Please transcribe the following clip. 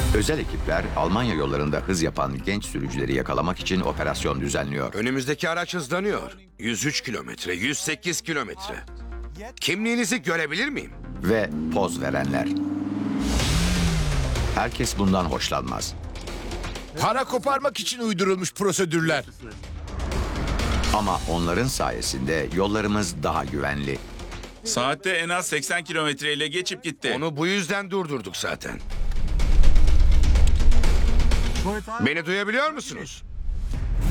Özel ekipler Almanya yollarında hız yapan genç sürücüleri yakalamak için operasyon düzenliyor. Önümüzdeki araç hızlanıyor. 103 kilometre, 108 kilometre. Kimliğinizi görebilir miyim? Ve poz verenler. Herkes bundan hoşlanmaz. Para koparmak için uydurulmuş prosedürler. Ama onların sayesinde yollarımız daha güvenli. Saatte en az 80 kilometre ile geçip gitti. Onu bu yüzden durdurduk zaten. Beni duyabiliyor musunuz?